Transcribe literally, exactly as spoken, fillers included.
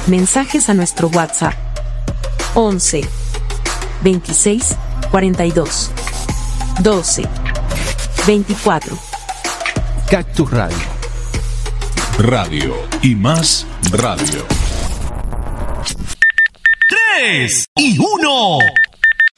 Mensajes a nuestro WhatsApp. once, veintiséis, cuarenta y dos, doce, veinticuatro. Cactus Radio. Radio y más radio. tres y uno.